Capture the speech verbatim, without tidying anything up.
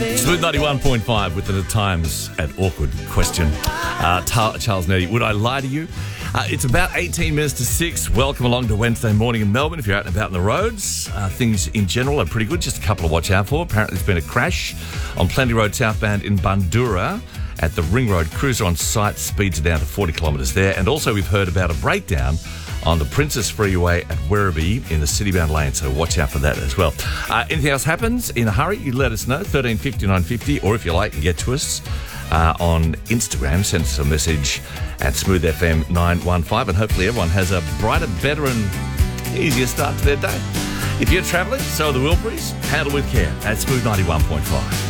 Smooth ninety-one point five with the Times at awkward question. Uh, Ta- Charles Nerdy, would I lie to you? Uh, it's about eighteen minutes to six. Welcome along to Wednesday morning in Melbourne. If you're out and about on the roads, uh, things in general are pretty good. Just a couple to watch out for. Apparently there's been a crash on Plenty Road southbound in Bundoora at the Ring Road. Cruiser on site, speeds are down to forty kilometres there. And also we've heard about a breakdown on the Princess Freeway at Werribee in the city-bound lane, so watch out for that as well. Uh, anything else happens in a hurry, you let us know, thirteen fifty, nine fifty, or if you like, you get to us uh, on Instagram. Send us a message at Smooth F M nine one five, and hopefully everyone has a brighter, better and easier start to their day. If you're travelling, so are the Wilburys. Handle with care at Smooth ninety-one point five.